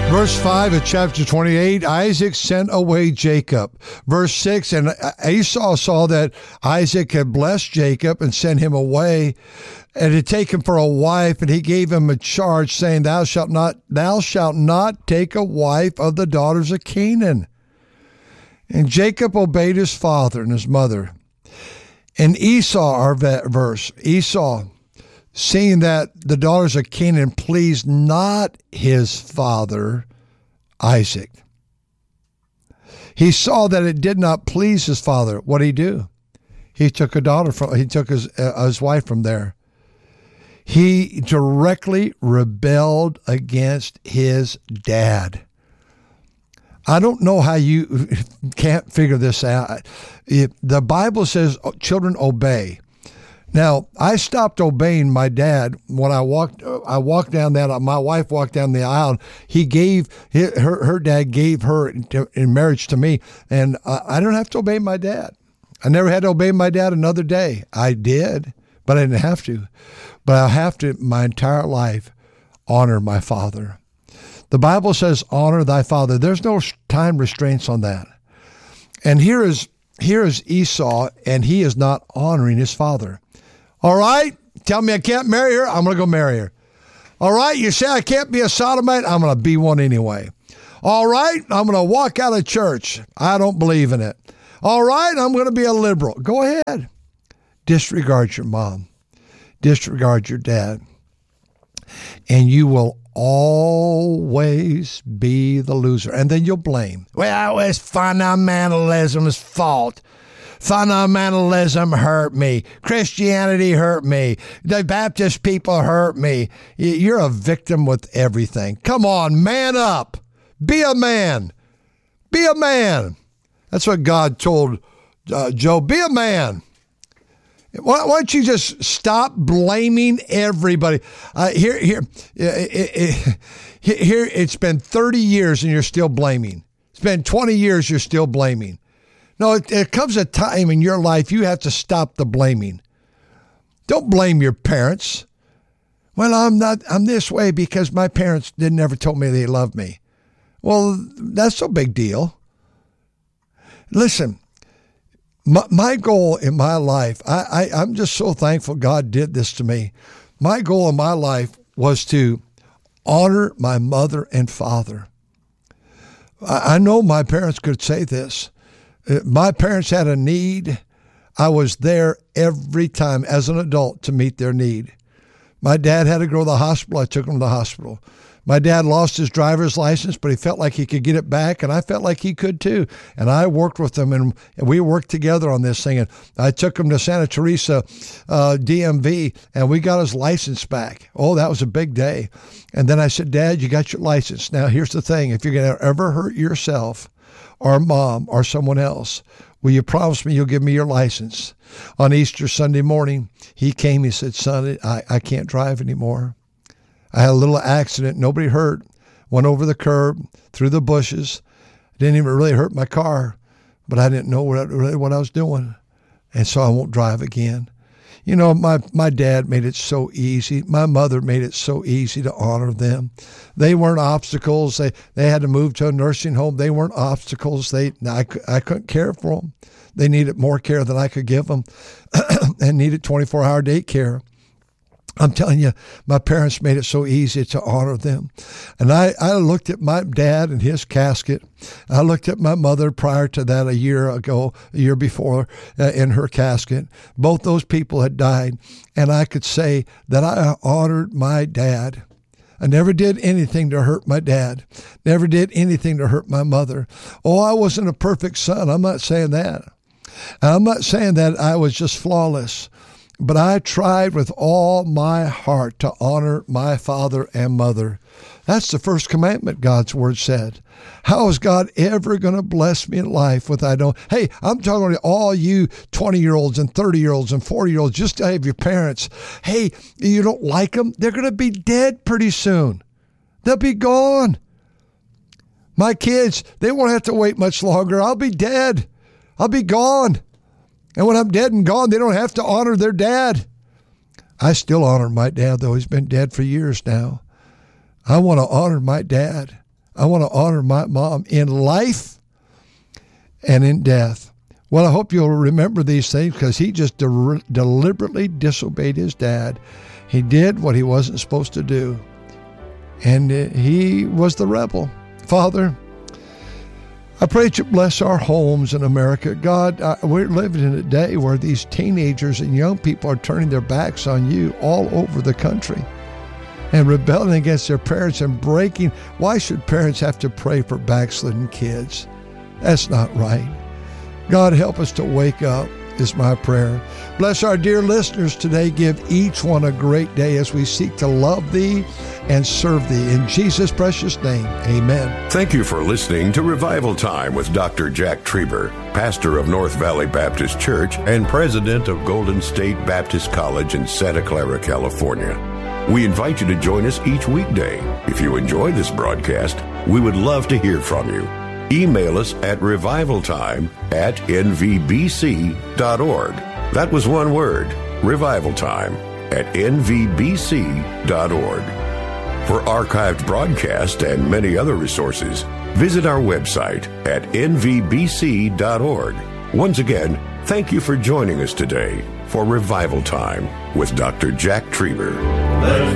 Verse 5 of chapter 28, Isaac sent away Jacob. Verse 6, and Esau saw that Isaac had blessed Jacob and sent him away and to take him for a wife, and he gave him a charge, saying, Thou shalt not take a wife of the daughters of Canaan. And Jacob obeyed his father and his mother. And Esau, our verse, Esau, seeing that the daughters of Canaan pleased not his father, Isaac. He saw that it did not please his father. What did he do? He took his wife from there. He directly rebelled against his dad. I don't know how you can't figure this out. The Bible says children obey. Now, I stopped obeying my dad when I walked down that, my wife walked down the aisle. Her dad gave her in marriage to me, and I don't have to obey my dad. I never had to obey my dad another day. I did, but I didn't have to. But I have to, my entire life, honor my father. The Bible says, honor thy father. There's no time restraints on that. And here is Esau, and he is not honoring his father. All right, tell me I can't marry her, I'm going to go marry her. All right, you say I can't be a sodomite, I'm going to be one anyway. All right, I'm going to walk out of church. I don't believe in it. All right, I'm going to be a liberal. Go ahead. Disregard your mom. Disregard your dad. And you will always be the loser. And then you'll blame. Well, it's fundamentalism's fault. Fundamentalism hurt me. Christianity hurt me. The Baptist people hurt me. You're a victim with everything. Come on, man up. Be a man. Be a man. That's what God told Job. Be a man. Why don't you just stop blaming everybody? Here, it's been 30 years and you're still blaming. It's been 20 years, you're still blaming. No, it comes a time in your life you have to stop the blaming. Don't blame your parents. Well, I'm this way because my parents never told me they loved me. Well, that's no big deal. Listen, my goal in my life, I'm just so thankful God did this to me. My goal in my life was to honor my mother and father. I know my parents could say this. My parents had a need. I was there every time as an adult to meet their need. My dad had to go to the hospital. I took him to the hospital. My dad lost his driver's license, but he felt like he could get it back, and I felt like he could too. And I worked with him, and we worked together on this thing. And I took him to Santa Teresa, DMV, and we got his license back. Oh, that was a big day. And then I said, Dad, you got your license. Now, here's the thing. If you're going to ever hurt yourself or mom or someone else, will you promise me you'll give me your license? On Easter Sunday morning, he came, he said, son, I can't drive anymore. I had a little accident, nobody hurt, went over the curb, through the bushes, didn't even really hurt my car, but I didn't know what I was doing, and so I won't drive again. You know, my dad made it so easy. My mother made it so easy to honor them. They weren't obstacles. They had to move to a nursing home. They weren't obstacles. I couldn't care for them. They needed more care than I could give them and needed 24-hour day care. I'm telling you, my parents made it so easy to honor them. And I looked at my dad and his casket. I looked at my mother prior to that a year before, in her casket. Both those people had died. And I could say that I honored my dad. I never did anything to hurt my dad. Never did anything to hurt my mother. Oh, I wasn't a perfect son. I'm not saying that. I'm not saying that I was just flawless. But I tried with all my heart to honor my father and mother. That's the first commandment, God's word said. How is God ever going to bless me in life with I don't? Hey, I'm talking to all you 20-year-olds and 30-year-olds and 40-year-olds. Just have your parents. Hey, you don't like them? They're going to be dead pretty soon. They'll be gone. My kids, they won't have to wait much longer. I'll be dead. I'll be gone. And when I'm dead and gone, they don't have to honor their dad. I still honor my dad, though he's been dead for years now. I want to honor my dad. I want to honor my mom in life and in death. Well, I hope you'll remember these things, because he just deliberately disobeyed his dad. He did what he wasn't supposed to do, and he was the rebel. Father, I pray that you bless our homes in America. God, we're living in a day where these teenagers and young people are turning their backs on you all over the country and rebelling against their parents and breaking. Why should parents have to pray for backslidden kids? That's not right. God, help us to wake up, is my prayer. Bless our dear listeners today. Give each one a great day as we seek to love thee and serve thee. In Jesus' precious name, amen. Thank you for listening to Revival Time with Dr. Jack Trieber, pastor of North Valley Baptist Church and president of Golden State Baptist College in Santa Clara, California. We invite you to join us each weekday. If you enjoy this broadcast, we would love to hear from you. Email us at revivaltime@nvbc.org. That was one word, revivaltime@nvbc.org. For archived broadcasts and many other resources, visit our website at nvbc.org. Once again, thank you for joining us today for Revival Time with Dr. Jack Trieber.